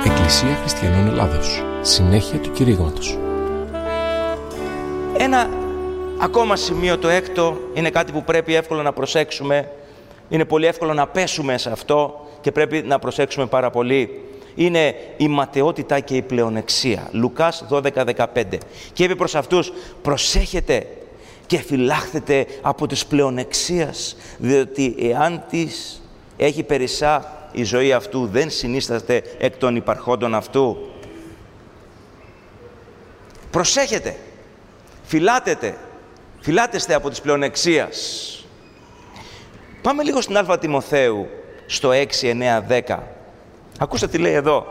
Εκκλησία Χριστιανών Ελλάδος. Συνέχεια του κηρύγματος. Ένα ακόμα σημείο, το έκτο, είναι κάτι που πρέπει εύκολα να προσέξουμε. Είναι πολύ εύκολο να πέσουμε σε αυτό και πρέπει να προσέξουμε πάρα πολύ. Είναι η ματαιότητα και η πλεονεξία. Λουκάς 12:15. Και είπε προς αυτούς, προσέχετε και φυλάχθετε από τις πλεονεξίας, διότι εάν της έχει περισσά η ζωή αυτού, δεν συνίσταται εκ των υπαρχόντων αυτού. Προσέχετε, φυλάτεστε από τις πλεονεξίας. Πάμε λίγο στην Α Τιμοθέου, στο 6, 9, 10. Ακούστε τι λέει εδώ.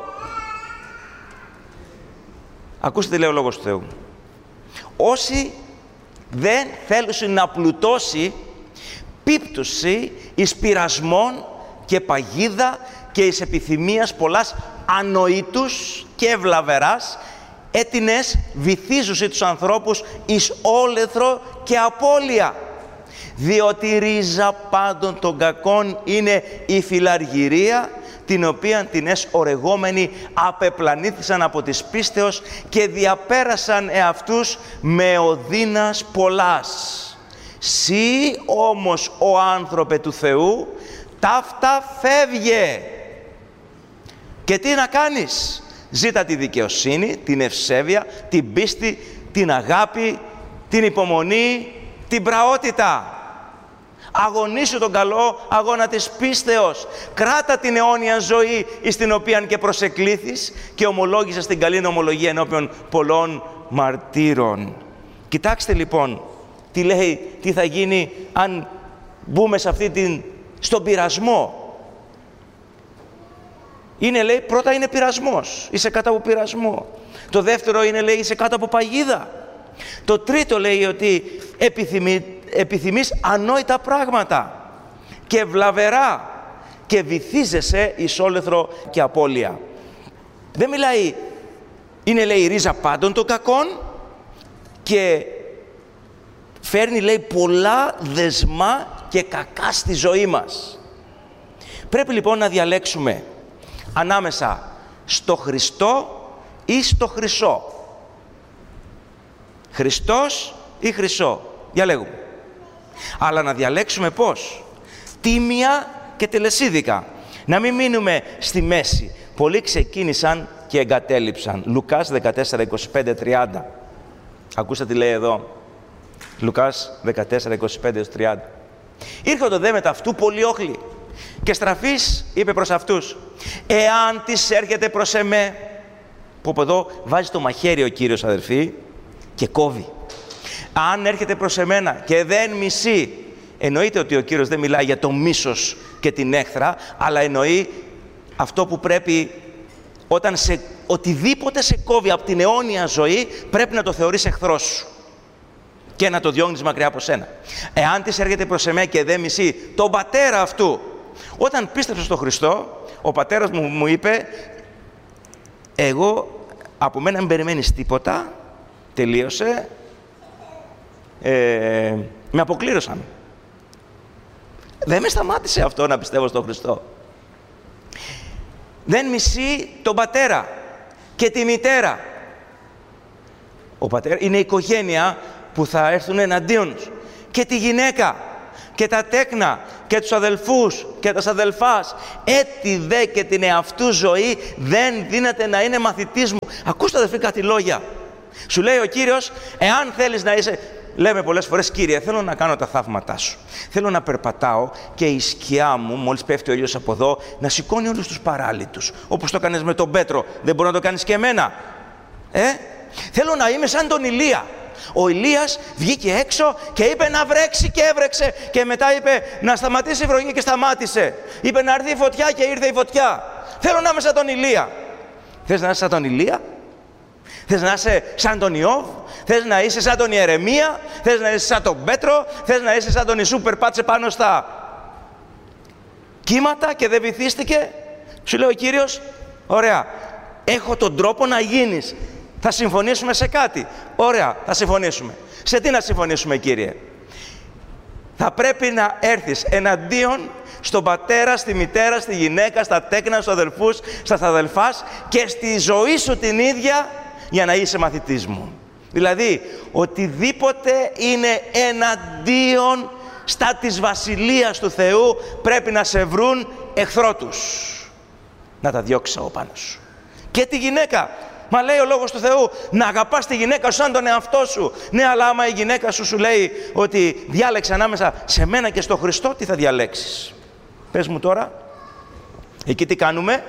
Ακούστε τι λέει ο Λόγος του Θεού. Όσοι δεν θέλουν να πλουτώσει, πίπτωση εις πειρασμών και παγίδα και εις επιθυμίας πολλάς ανοήτους και ευλαβεράς, έτινες βυθίζουσι τους ανθρώπους εις όλεθρο και απώλεια. Διότι ρίζα πάντων των κακών είναι η φιλαργυρία, την οποία την ορεγόμενοι απεπλανήθησαν από της πίστεως και διαπέρασαν εαυτούς με οδύνας πολλάς. Σύ όμως ο άνθρωπε του Θεού, ταύτα φεύγε. Και τι να κάνεις? Ζήτα τη δικαιοσύνη, την ευσέβεια, την πίστη, την αγάπη, την υπομονή, την πραότητα. Αγωνίσου τον καλό αγώνα της πίστεως. Κράτα την αιώνια ζωή εις την οποία και προσεκλήθης και ομολόγησες την καλή ομολογία ενώπιον πολλών μαρτύρων. Κοιτάξτε λοιπόν τι λέει, τι θα γίνει αν μπούμε σε στον πειρασμό. Είναι, λέει, πρώτα είναι πειρασμός. Είσαι κάτω από πειρασμό. Το δεύτερο είναι, λέει, είσαι κάτω από παγίδα. Το τρίτο λέει ότι επιθυμείς ανόητα πράγματα και βλαβερά και βυθίζεσαι εις όλεθρο και απώλεια. Δεν μιλάει, είναι, λέει, η ρίζα πάντων των κακών και φέρνει, λέει, πολλά δεσμά και κακά στη ζωή μας. Πρέπει λοιπόν να διαλέξουμε ανάμεσα στο Χριστό ή στο χρυσό. Χριστός ή χρυσό. Διαλέγουμε. Αλλά να διαλέξουμε πώς? Τίμια και τελεσίδικα. Να μην μείνουμε στη μέση. Πολλοί ξεκίνησαν και εγκατέλειψαν. Λουκάς 14, 25, 30. Ακούστε τι λέει εδώ. Λουκάς 14, 25, 30. Ήρχονται δε μετά αυτού πολλοί όχλοι. Και στραφής είπε προς αυτούς, εάν της έρχεται προς εμέ, που από εδώ βάζει το μαχαίρι ο Κύριος, αδερφοί, και κόβει. Αν έρχεται προς εμένα και δεν μισεί, εννοείται ότι ο Κύριος δεν μιλάει για το μίσος και την έχθρα, αλλά εννοεί αυτό που πρέπει, όταν οτιδήποτε σε κόβει από την αιώνια ζωή, πρέπει να το θεωρείς εχθρός σου και να το διώγνεις μακριά από σένα. Εάν της έρχεται προς εμέ και δεν μισεί τον πατέρα αυτού. Όταν πίστεψα στον Χριστό, ο πατέρας μου είπε, εγώ από μένα μην περιμένεις τίποτα, τελείωσε, με αποκλήρωσαν. Δεν με σταμάτησε αυτό να πιστεύω στον Χριστό. Δεν μισεί τον πατέρα και τη μητέρα. Ο πατέρα είναι η οικογένεια που θα έρθουν εναντίον σου. Και τη γυναίκα και τα τέκνα και τους αδελφούς και τα αδελφάς. Έτσι δε και την εαυτού ζωή δεν δύναται να είναι μαθητής μου. Ακούστε, αδελφοί, κάτι λόγια. Σου λέει ο Κύριος, εάν θέλεις να είσαι... Λέμε πολλές φορές, Κύριε, θέλω να κάνω τα θαύματά σου. Θέλω να περπατάω και η σκιά μου, μόλις πέφτει ο ήλιος από εδώ, να σηκώνει όλους τους παράλυτους. Όπως το έκανες με τον Πέτρο, δεν μπορεί να το κάνεις και εμένα. Θέλω να είμαι σαν τον Ηλία. Ο Ηλίας βγήκε έξω και είπε να βρέξει και έβρεξε. Και μετά είπε να σταματήσει η βροχή και σταμάτησε. Είπε να έρθει η φωτιά και ήρθε η φωτιά. Θέλω να είμαι σαν τον Ηλία. Θες να είσαι σαν τον Ηλία? Θες να είσαι σαν τον Ιώβ? Θες να είσαι σαν τον Ιερεμία? Θες να είσαι σαν τον Πέτρο? Θες να είσαι σαν τον Ιησού που περπάτησε πάνω στα κύματα και δεν βυθίστηκε? Σου λέει ο Κύριος, ωραία, έχω τον τρόπο να γίνεις. Θα συμφωνήσουμε σε κάτι? Ωραία, θα συμφωνήσουμε. Σε τι να συμφωνήσουμε, Κύριε? θα πρέπει να έρθεις εναντίον στον πατέρα, στη μητέρα, στη γυναίκα, στα τέκνα, στους αδελφούς, στα αδελφάς και στη ζωή σου την ίδια για να είσαι μαθητής μου. Δηλαδή, οτιδήποτε είναι εναντίον στα της Βασιλείας του Θεού πρέπει να σε βρουν εχθρό τους. Να τα διώξεις από πάνω σου. Και τη γυναίκα. Μα λέει ο Λόγος του Θεού να αγαπάς τη γυναίκα σου σαν τον εαυτό σου. Ναι, αλλά άμα η γυναίκα σου λέει ότι διάλεξε ανάμεσα σε μένα και στο Χριστό, τι θα διαλέξεις? Πες μου τώρα. Εκεί τι κάνουμε?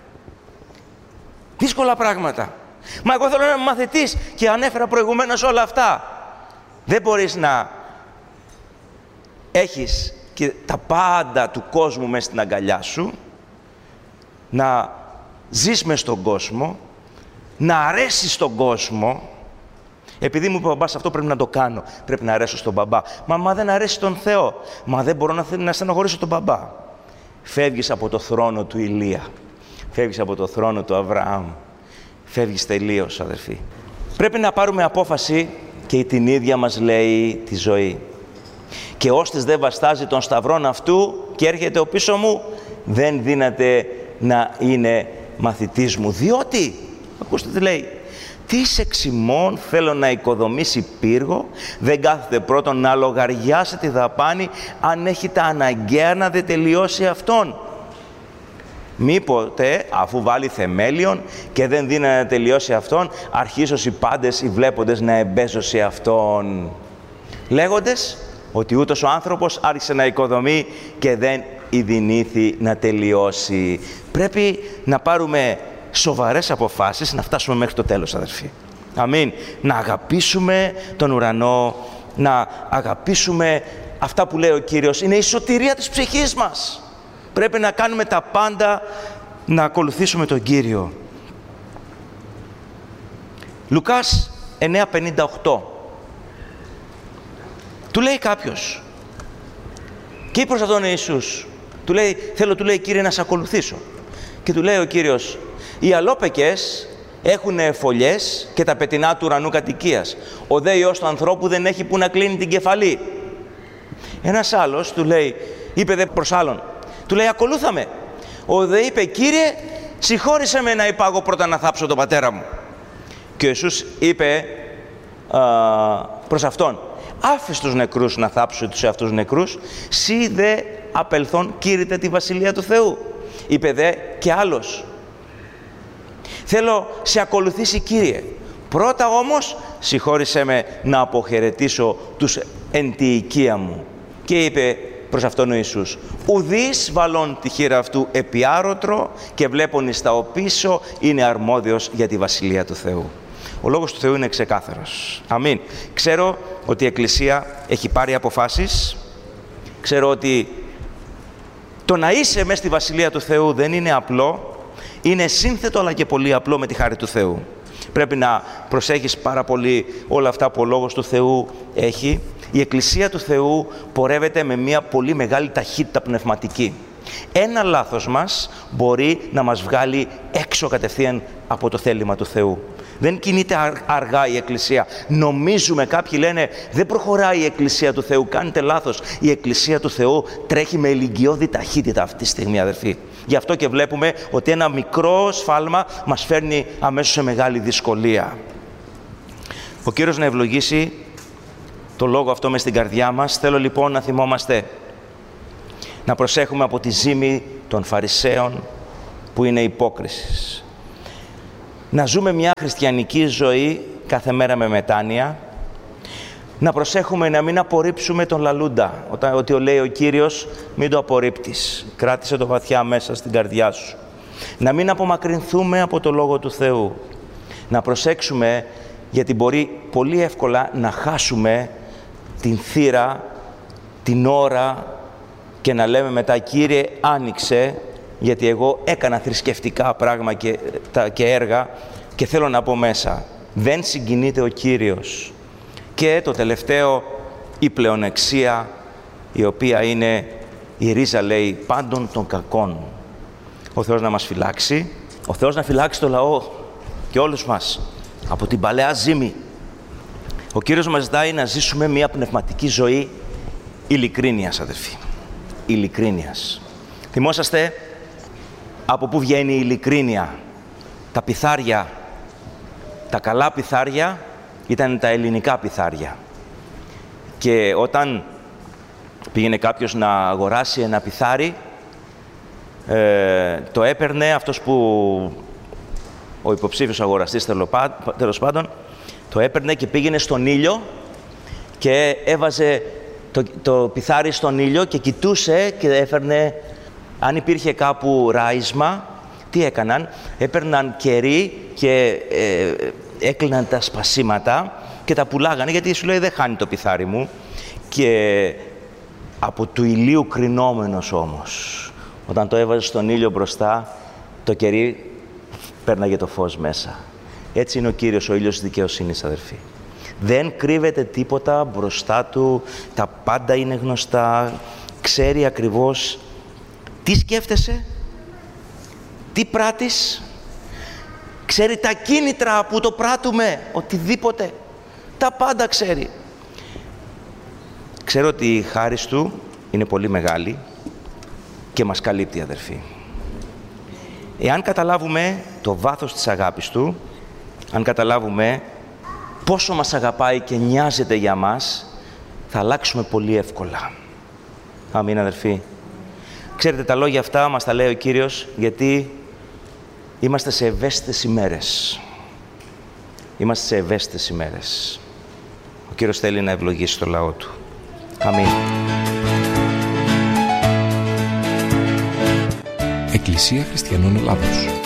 Δύσκολα πράγματα. Μα εγώ θέλω να είμαι μαθητής και ανέφερα προηγουμένως όλα αυτά. Δεν μπορείς να έχεις και τα πάντα του κόσμου μες στην αγκαλιά σου, να ζεις μες στον κόσμο, να αρέσεις στον κόσμο. Επειδή μου είπε ο μπαμπάς αυτό πρέπει να το κάνω, πρέπει να αρέσω στον μπαμπά. Μα δεν αρέσει τον Θεό, μα δεν μπορώ να στενοχωρήσω τον μπαμπά. Φεύγεις από το θρόνο του Ηλία, φεύγεις από το θρόνο του Αβραάμ, φεύγεις τελείως, αδερφοί. Πρέπει να πάρουμε απόφαση και την ίδια μας λέει τη ζωή. Και ώστις δεν βαστάζει τον σταυρόν αυτού και έρχεται ο πίσω μου, δεν δύναται να είναι μαθητής μου. Διότι, ακούστε τι λέει, τι εξημών θέλω να οικοδομήσει πύργο, δεν κάθεται πρώτον να λογαριάσει τη δαπάνη, αν έχει τα αναγκαία να δεν τελειώσει αυτόν. Μήποτε, αφού βάλει θεμέλιον και δεν δίνει να τελειώσει αυτόν, αρχίσως οι πάντες οι βλέποντες να εμπέζωσε αυτόν. Λέγοντες ότι ούτως ο άνθρωπος άρχισε να οικοδομεί και δεν ειδηνήθη να τελειώσει. Πρέπει να πάρουμε σοβαρές αποφάσεις, να φτάσουμε μέχρι το τέλος, αδερφοί. Αμήν. Να αγαπήσουμε τον ουρανό, να αγαπήσουμε αυτά που λέει ο Κύριος. Είναι η σωτηρία της ψυχής μας. Πρέπει να κάνουμε τα πάντα να ακολουθήσουμε τον Κύριο. Λουκάς 9:58. Του λέει κάποιος. Και είπε προς αυτόν ο Ιησούς. Του λέει, θέλω, του λέει, Κύριε, να σε ακολουθήσω. Και του λέει ο Κύριος, οι αλόπεκες έχουν φωλιές και τα πετεινά του ουρανού κατοικίας. Ο δε Υιός του ανθρώπου δεν έχει που να κλείνει την κεφαλή. Ένας άλλος του λέει, είπε δε προς άλλον, του λέει, ακολούθαμε. Ο δε είπε, Κύριε, συγχώρησε με να υπάγω πρώτα να θάψω τον πατέρα μου. Και ο Ιησούς είπε προς αυτόν, άφες τους νεκρούς να θάψουν τους εαυτούς νεκρούς, σύ δε απελθόν κήρυτε τη Βασιλεία του Θεού. Είπε δε και άλλος, θέλω σε ακολουθήσει, Κύριε. Πρώτα όμως συγχώρησέ με να αποχαιρετήσω τους εν τη οικία μου. Και είπε προς αυτόν ο Ιησούς, ουδείς βαλών τη χείρα αυτού επί άρωτρο και βλέπων εις τα οπίσω είναι αρμόδιος για τη Βασιλεία του Θεού. Ο Λόγος του Θεού είναι ξεκάθαρος. Αμήν. Ξέρω ότι η Εκκλησία έχει πάρει αποφάσεις. Ξέρω ότι το να είσαι μέσα στη Βασιλεία του Θεού δεν είναι απλό. Είναι σύνθετο αλλά και πολύ απλό με τη χάρη του Θεού. Πρέπει να προσέχεις πάρα πολύ όλα αυτά που ο Λόγος του Θεού έχει. Η Εκκλησία του Θεού πορεύεται με μια πολύ μεγάλη ταχύτητα πνευματική. Ένα λάθος μας μπορεί να μας βγάλει έξω κατευθείαν από το θέλημα του Θεού. Δεν κινείται αργά η Εκκλησία. Νομίζουμε, κάποιοι λένε, δεν προχωράει η Εκκλησία του Θεού. Κάνετε λάθος. Η Εκκλησία του Θεού τρέχει με ηλικιώδη ταχύτητα αυτή τη στιγμή, αδερφοί. Γι' αυτό και βλέπουμε ότι ένα μικρό σφάλμα μας φέρνει αμέσως σε μεγάλη δυσκολία. Ο Κύριος να ευλογήσει το λόγο αυτό μες στην καρδιά μας. Θέλω λοιπόν να θυμόμαστε, να προσέχουμε από τη ζήμη των Φαρισαίων που είναι υπόκρισης. Να ζούμε μια χριστιανική ζωή κάθε μέρα με μετάνοια. Να προσέχουμε να μην απορρίψουμε τον λαλούντα. Ότι λέει ο Κύριος, μην το απορρίπτεις. Κράτησε το βαθιά μέσα στην καρδιά σου. Να μην απομακρυνθούμε από το Λόγο του Θεού. Να προσέξουμε, γιατί μπορεί πολύ εύκολα να χάσουμε την θύρα, την ώρα και να λέμε μετά, Κύριε, άνοιξε, γιατί εγώ έκανα θρησκευτικά πράγματα και έργα και θέλω να πω μέσα, δεν συγκινείται ο Κύριος. Και το τελευταίο, η πλεονεξία, η οποία είναι η ρίζα, λέει, πάντων των κακών. Ο Θεός να μας φυλάξει, ο Θεός να φυλάξει το λαό και όλους μας από την παλαιά ζήμη. Ο Κύριος μας ζητάει να ζήσουμε μια πνευματική ζωή Ειλικρίνειας, αδερφοί. Ειλικρίνειας. Θυμόσαστε από πού βγαίνει η ειλικρίνεια? Τα πιθάρια, τα καλά πιθάρια ήταν τα ελληνικά πιθάρια. Και όταν πήγαινε κάποιος να αγοράσει ένα πιθάρι, το έπαιρνε αυτός που ο υποψήφιος αγοραστής, τέλος πάντων, το έπαιρνε και πήγαινε στον ήλιο και έβαζε το πιθάρι στον ήλιο και κοιτούσε και έφερνε, αν υπήρχε κάπου ράισμα, τι έκαναν? Έπαιρναν κερί και έκλειναν τα σπασίματα και τα πουλάγανε, γιατί σου λέει δεν χάνει το πιθάρι μου. Και από του ηλίου κρινόμενος όμως, όταν το έβαζε στον ήλιο μπροστά, το κερί πέρναγε το φως μέσα. Έτσι είναι ο Κύριος, ο ήλιος της δικαιοσύνης, αδερφοί. Δεν κρύβεται τίποτα μπροστά του, τα πάντα είναι γνωστά, ξέρει ακριβώς τι σκέφτεσαι, τι πράττεις, ξέρει τα κίνητρα που το πράττουμε, οτιδήποτε, τα πάντα ξέρει. Ξέρω ότι η χάρις του είναι πολύ μεγάλη και μας καλύπτει, αδερφοί. Εάν καταλάβουμε το βάθος της αγάπης του, αν καταλάβουμε πόσο μας αγαπάει και νοιάζεται για μας, θα αλλάξουμε πολύ εύκολα. Αμήν, αδερφοί. Ξέρετε, τα λόγια αυτά μας τα λέει ο Κύριος γιατί είμαστε σε ευαίσθητες ημέρες. Είμαστε σε ευαίσθητες ημέρες. Ο Κύριος θέλει να ευλογήσει το λαό του. Αμήν. Εκκλησία Χριστιανών Ελλάδος.